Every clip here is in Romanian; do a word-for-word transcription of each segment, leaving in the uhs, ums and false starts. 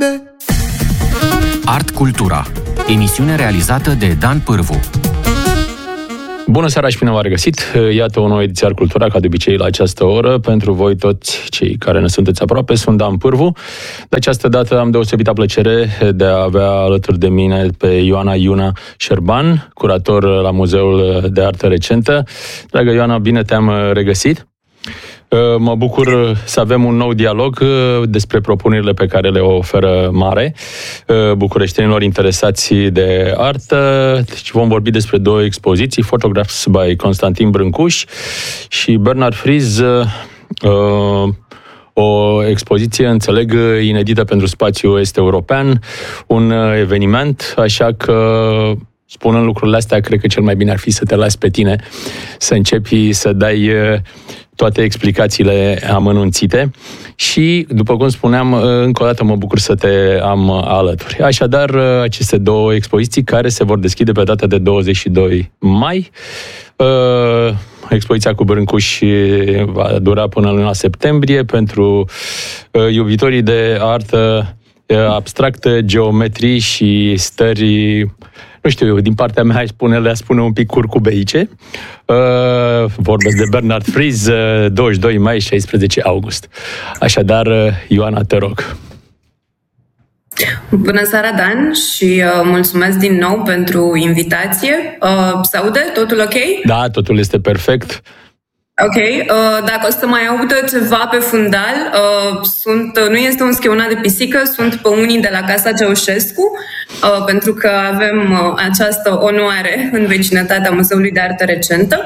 Art Cultura, emisiune realizată de Dan Pârvu. Bună seara și bine v-am regăsit! Iată o nouă ediție Art Cultura, ca de obicei la această oră. Pentru voi toți cei care ne sunteți aproape, sunt Dan Pârvu. De această dată am deosebită plăcere de a avea alături de mine pe Ioana Iuna Șerban, curator la Muzeul de Artă Recentă. Dragă Ioana, bine te-am regăsit! Mă bucur să avem un nou dialog despre propunerile pe care le oferă Mare bucureștenilor interesați de artă. Deci vom vorbi despre două expoziții, Photographs by Constantin Brâncuș și Bernard Fries, o expoziție, înțeleg, inedită pentru spațiul est-european, un eveniment, așa că, spunând lucrurile astea, cred că cel mai bine ar fi să te lași pe tine, să începi să dai toate explicațiile amănunțite și, după cum spuneam, încă o dată mă bucur să te am alături. Așadar, aceste două expoziții care se vor deschide pe data de douăzeci și doi mai. Expoziția cu Brâncuș va dura până în luna septembrie pentru iubitorii de artă abstractă, geometrii și stări, nu știu eu, din partea mea aș spune, le-a spune un pic curcubeice. Uh, vorbesc de Bernard Fries, douăzeci și doi mai, șaisprezece august. Așadar, Ioana, te rog. Bună seara, Dan, și uh, mulțumesc din nou pentru invitație. Uh, se aude? Totul ok? Da, totul este perfect. Ok, uh, dacă o să mai audă ceva pe fundal, uh, sunt, uh, nu este un schionat de pisică, sunt pe unii de la Casa Ceaușescu, uh, pentru că avem uh, această onoare în vecinătatea Muzeului de Artă Recentă.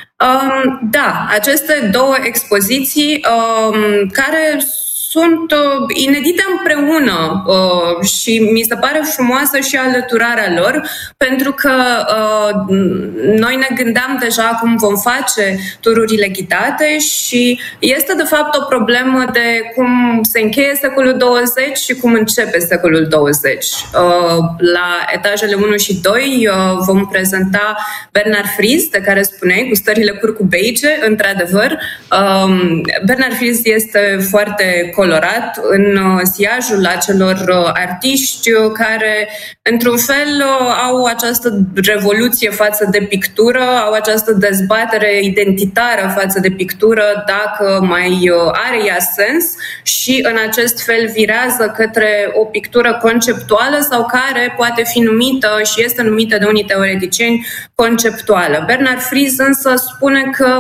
Um, da, aceste două expoziții um, care sunt uh, inedite împreună uh, și mi se pare frumoasă și alăturarea lor, pentru că uh, noi ne gândeam deja cum vom face tururile ghidate și este de fapt o problemă de cum se încheie secolul douăzeci și cum începe secolul douăzeci. Uh, la etajele unu și doi uh, vom prezenta Bernard Fries, de care spuneai, cu stările curcubeice, într-adevăr. Uh, Bernard Fries este foarte colorat în siajul acelor artiști care, într-un fel, au această revoluție față de pictură, au această dezbatere identitară față de pictură, dacă mai are ea sens și, în acest fel, virează către o pictură conceptuală sau care poate fi numită și este numită de unii teoreticieni conceptuală. Bernard Fries însă spune că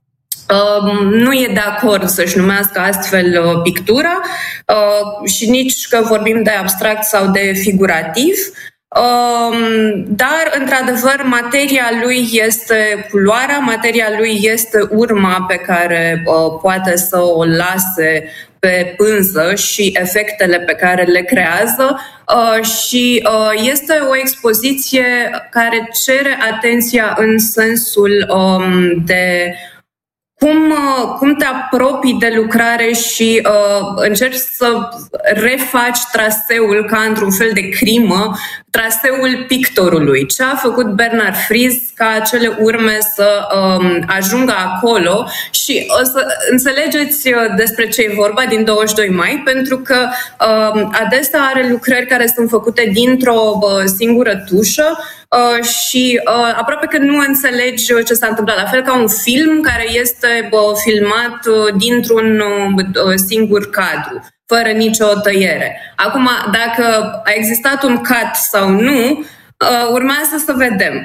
Uh, nu e de acord să-și numească astfel uh, pictura uh, și nici că vorbim de abstract sau de figurativ, uh, dar, într-adevăr, materia lui este culoarea, materia lui este urma pe care uh, poate să o lase pe pânză și efectele pe care le creează uh, și uh, este o expoziție care cere atenția în sensul um, de Cum, cum te apropii de lucrare și uh, încerci să refaci traseul ca într-un fel de crimă, traseul pictorului. Ce a făcut Bernard Fries ca acele urme să um, ajungă acolo și o să înțelegeți despre ce e vorba din douăzeci și doi mai, pentru că um, adesea are lucrări care sunt făcute dintr-o uh, singură tușă, Uh, și uh, aproape că nu înțelegi ce s-a întâmplat. La fel ca un film care este uh, filmat uh, dintr-un uh, singur cadru, fără nicio tăiere. Acum, dacă a existat un cut sau nu, uh, urmează să vedem.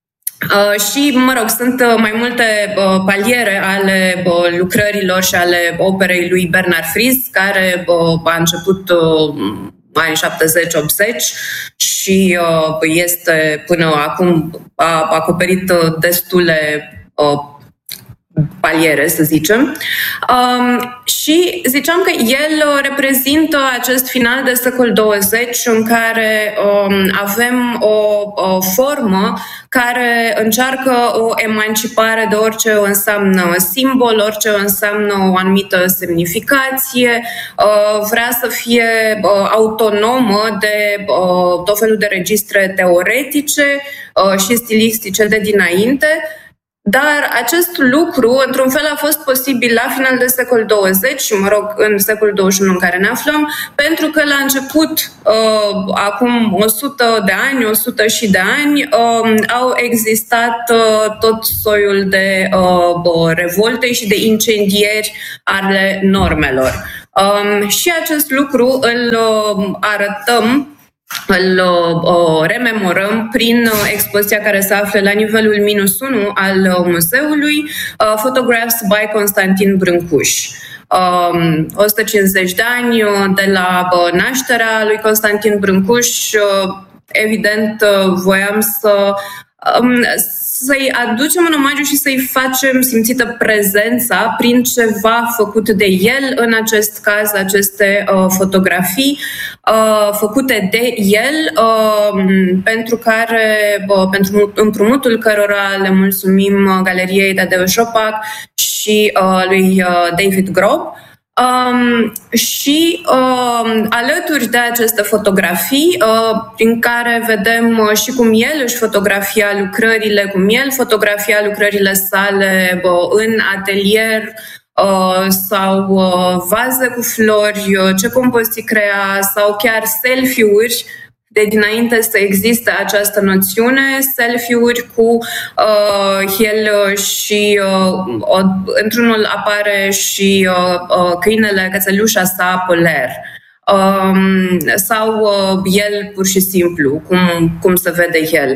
Uh, și, mă rog, sunt uh, mai multe uh, paliere ale uh, lucrărilor și ale operei lui Bernard Fries, care uh, a început uh, anii șaptezeci optzeci și uh, este până acum a acoperit uh, destule uh, paliere, să zicem. Um, și ziceam că el reprezintă acest final de secol douăzeci în care um, avem o, o formă care încearcă o emancipare de orice înseamnă simbol, orice înseamnă o anumită semnificație, uh, vrea să fie uh, autonomă de uh, tot felul de registre teoretice uh, și stilistice de dinainte, Dar acest lucru, într-un fel, a fost posibil la final de secol douăzeci și, mă rog, în secolul douăzeci și unu în care ne aflăm, pentru că la început, uh, acum o sută de ani, o sută și de ani, uh, au existat uh, tot soiul de uh, revolte și de incendieri ale normelor. Um, și acest lucru îl uh, arătăm, îl uh, rememorăm prin uh, expoziția care se află la nivelul minus unu al uh, muzeului, uh, Photographs by Constantin Brâncuș. Um, o sută cincizeci de ani uh, de la uh, nașterea lui Constantin Brâncuș. Uh, evident, uh, voiam să um, să-i aducem un omagiu și să-i facem simțită prezența prin ceva făcut de el, în acest caz aceste uh, fotografii uh, făcute de el, uh, pentru care, uh, pentru împrumutul cărora le mulțumim Galeriei Tadeu Șopac și uh, lui uh, David Grob. Um, și um, alături de aceste fotografii, uh, prin care vedem uh, și cum el își fotografia lucrările, cum el fotografia lucrările sale uh, în atelier uh, sau uh, vaze cu flori, uh, ce compoziții crea, sau chiar selfie-uri, de dinainte să existe această noțiune, selfie-uri cu uh, el și uh, o, într-unul apare și uh, uh, câinele, cățelușa sa Poler. Um, sau uh, el pur și simplu, cum, cum se vede el.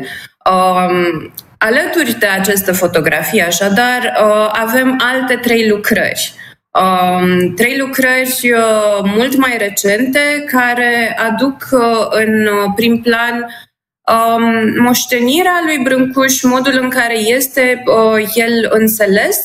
Um, alături de aceste fotografii, așadar, uh, avem alte trei lucrări. Um, trei lucrări uh, mult mai recente care aduc uh, în uh, prim plan um, moștenirea lui Brâncuș, modul în care este uh, el înțeles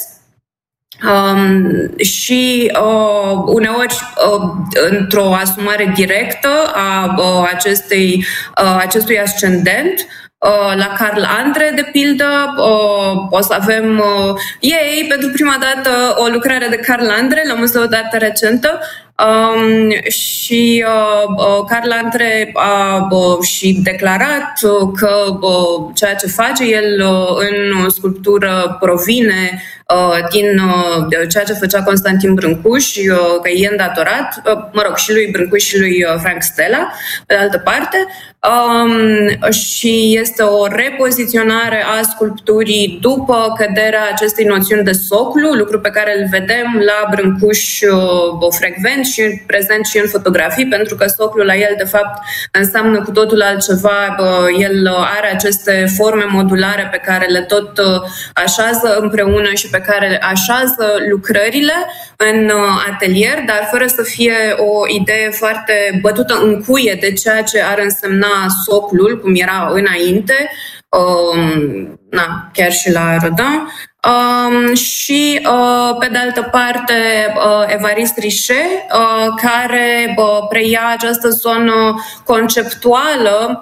um, și uh, uneori uh, într-o asumare directă a uh, acestei, uh, acestui ascendent. La Carl Andre, de pildă, o să avem ei, pentru prima dată, o lucrare de Carl Andre la Muzeul de Artă Recentă. Um, și uh, Carl Andre a uh, și declarat uh, că uh, ceea ce face el uh, în sculptură provine uh, din uh, ceea ce făcea Constantin Brâncuș, uh, că e îndatorat, uh, mă rog, și lui Brâncuș și lui uh, Frank Stella, pe de altă parte, um, și este o repoziționare a sculpturii după căderea acestei noțiuni de soclu, lucru pe care îl vedem la Brâncuș uh, frecvent și prezent și în fotografii, pentru că soclul la el, de fapt, înseamnă cu totul altceva. El are aceste forme modulare pe care le tot așează împreună și pe care le așează lucrările în atelier, dar fără să fie o idee foarte bătută în cuie de ceea ce ar însemna soclul, cum era înainte, um, na, chiar și la Rodin. Um, și, uh, pe de altă parte, uh, Évariste Richer, uh, care uh, preia această zonă conceptuală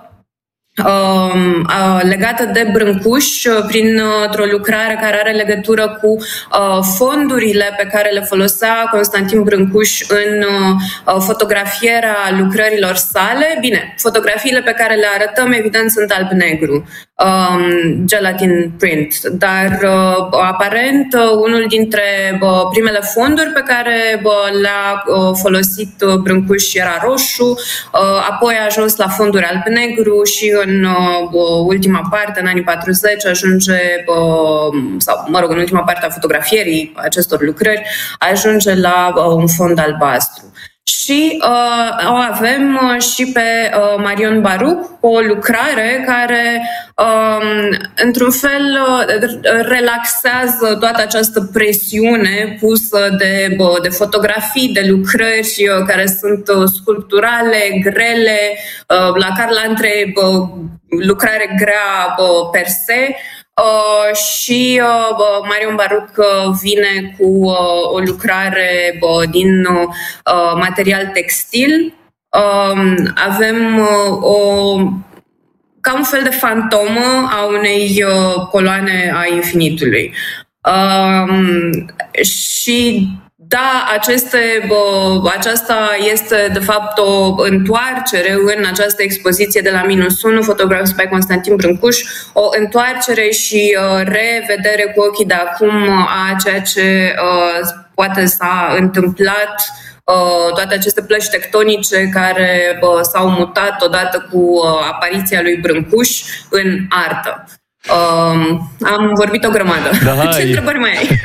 uh, uh, legată de Brâncuș printr-o lucrare care are legătură cu uh, fondurile pe care le folosea Constantin Brâncuș în uh, fotografierea lucrărilor sale. Bine, fotografiile pe care le arătăm, evident, sunt alb-negru. Um, gelatin print, dar uh, aparent uh, unul dintre uh, primele fonduri pe care uh, le-a uh, folosit uh, Brâncuș era roșu, uh, apoi a ajuns la fonduri alb-negru și în uh, ultima parte, în anii patruzeci, ajunge, uh, sau mă rog, în ultima parte a fotografierii acestor lucrări, ajunge la uh, un fond albastru. Și uh, o avem uh, și pe uh, Marion Baruch, o lucrare care, uh, într-un fel, uh, relaxează toată această presiune pusă de, uh, de fotografii, de lucrări uh, care sunt uh, sculpturale, grele, uh, la Carl Andre, uh, lucrare grea uh, per se. Uh, și uh, Marion Baruch uh, vine cu uh, o lucrare uh, din uh, material textil. Uh, avem uh, o, ca un fel de fantomă a unei uh, coloane a infinitului. Uh, și da, aceste, bă, aceasta este de fapt o întoarcere în această expoziție de la minus unu, Photographs by Constantin Brâncuș, o întoarcere și uh, revedere cu ochii de acum a ceea ce uh, poate s-a întâmplat, uh, toate aceste plăci tectonice care uh, s-au mutat odată cu uh, apariția lui Brâncuș în artă. Uh, am vorbit o grămadă. Da, ce e... întrebări mai ai?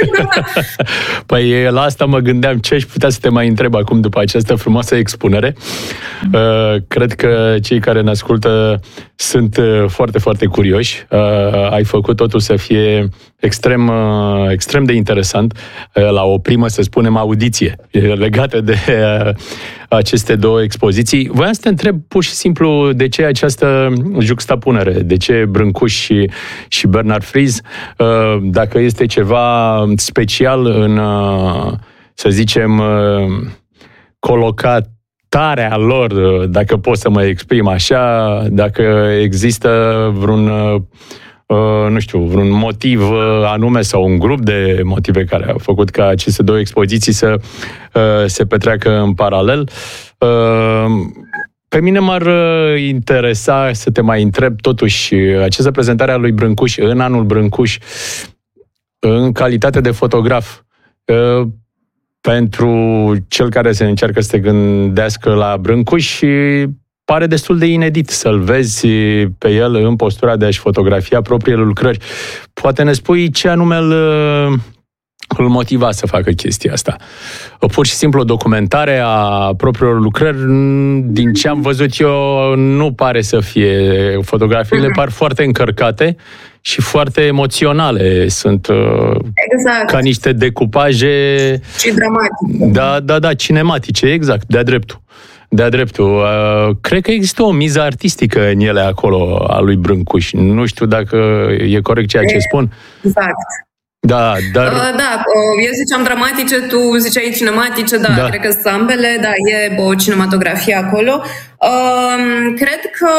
Păi la asta mă gândeam, ce aș putea să te mai întreb acum după această frumoasă expunere. Uh, cred că cei care ne ascultă sunt foarte, foarte curioși. Uh, ai făcut totul să fie extrem, uh, extrem de interesant uh, la o primă, să spunem, audiție legată de uh, aceste două expoziții. Voiam să te întreb pur și simplu de ce această juxtapunere, de ce Brâncuș și, și Bernard Fries, uh, dacă este ceva special în, uh, să zicem, uh, colocatarea lor, dacă pot să mă exprim așa, dacă există vreun, uh, nu știu, vreun motiv anume sau un grup de motive care au făcut ca aceste două expoziții să uh, se petreacă în paralel. Uh, pe mine m-ar interesa să te mai întreb totuși această prezentare a lui Brâncuș în anul Brâncuș în calitate de fotograf. Uh, pentru cel care se încearcă să te gândească la Brâncuș, pare destul de inedit să-l vezi pe el în postura de a-și fotografia propriile lucrări. Poate ne spui ce anume îl, îl motiva să facă chestia asta? Pur și simplu o documentare a propriilor lucrări, din ce am văzut eu, nu pare să fie. Fotografiile par foarte încărcate și foarte emoționale. Sunt exact. Ca niște decupaje... Și dramatice. Da, da, da, cinematice, exact, de-a dreptul. De-a dreptul. Cred că există o miză artistică în ele acolo, a lui Brâncuș. Nu știu dacă e corect ceea ce spun. Exact. Da, dar... Da, eu ziceam dramatice, tu ziceai cinematice, da, da. Cred că sunt ambele, da, e o cinematografie acolo. Cred că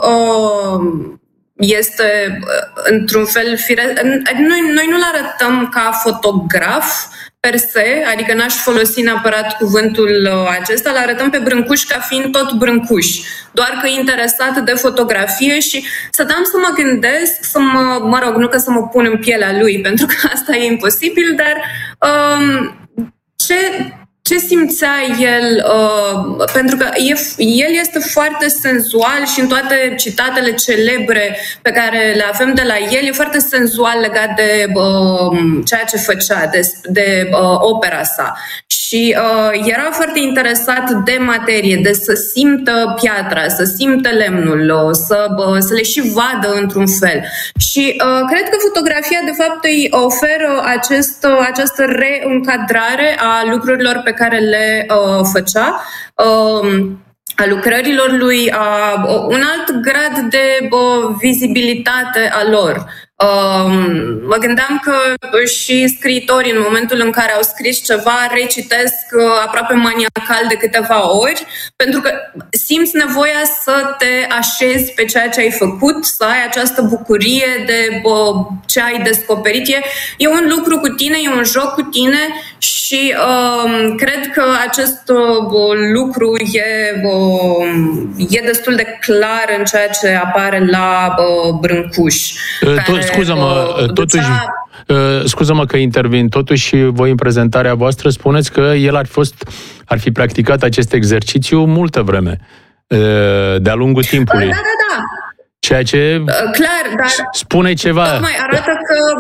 este într-un fel firesc. Noi, noi nu-l arătăm ca fotograf per se, adică n-aș folosi neapărat cuvântul acesta, îl arătăm pe Brâncuș ca fiind tot Brâncuș, doar că interesat de fotografie și stăteam să mă gândesc, să mă, mă rog, nu că să mă pun în pielea lui, pentru că asta e imposibil, dar um, ce... Ce simțea el? Uh, pentru că e, el este foarte senzual și în toate citatele celebre pe care le avem de la el, e foarte senzual legat de uh, ceea ce făcea, de, de uh, opera sa. Și uh, era foarte interesat de materie, de să simtă piatra, să simtă lemnul, să, uh, să le și vadă într-un fel. Și uh, cred că fotografia, de fapt, îi oferă acest, uh, această reîncadrare a lucrurilor pe care le uh, făcea, uh, a lucrărilor lui, a, uh, un alt grad de uh, vizibilitate a lor. Uh, mă gândeam că și scriitorii, în momentul în care au scris ceva, recitesc uh, aproape maniacal de câteva ori, pentru că simți nevoia să te așezi pe ceea ce ai făcut, să ai această bucurie de uh, ce ai descoperit. E, e un lucru cu tine, e un joc cu tine și uh, cred că acest uh, lucru e, uh, e destul de clar în ceea ce apare la uh, Brâncuș. Care, Scuză-mă, uh, totuși, uh, scuză-mă că intervin, totuși voi în prezentarea voastră spuneți că el ar fi, fost, ar fi practicat acest exercițiu multă vreme, uh, de-a lungul timpului. Da, da, da. Ceea ce uh, clar, dar spune ceva. Tocmai arată că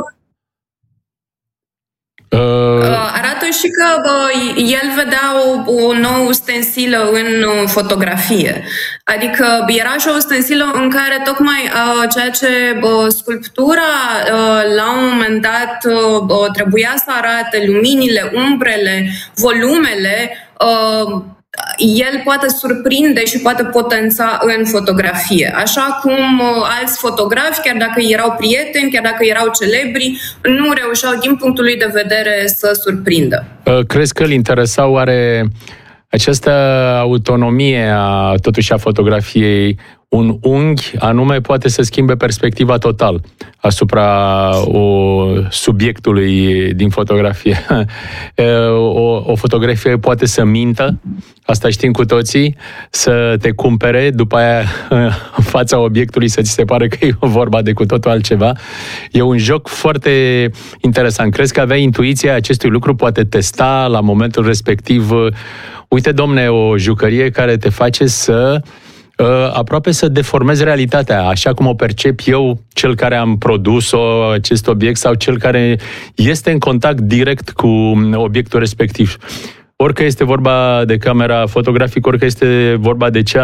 Uh, arată și că uh, el vedea o, o nouă stensilă în uh, fotografie. Adică era și o stensilă în care tocmai uh, ceea ce uh, sculptura uh, la un moment dat uh, trebuia să arate, luminile, umbrele, volumele, uh, el poate surprinde și poate potența în fotografie. Așa cum uh, alți fotografi, chiar dacă erau prieteni, chiar dacă erau celebri, nu reușeau din punctul lui de vedere să surprindă. Crezi că îl interesa oare această autonomie a, totuși a fotografiei, un unghi anume poate să schimbe perspectiva total asupra o, subiectului din fotografie. O, o fotografie poate să mintă, asta știm cu toții, să te cumpere, după aia în fața obiectului să ți se pare că e vorba de cu totul altceva. E un joc foarte interesant. Crezi că avea intuiția acestui lucru? Poate testa la momentul respectiv, uite, domne, o jucărie care te face să uh, aproape să deformezi realitatea, așa cum o percep eu, cel care am produs-o, acest obiect, sau cel care este în contact direct cu obiectul respectiv. Orică este vorba de camera fotografică, orică este vorba de cea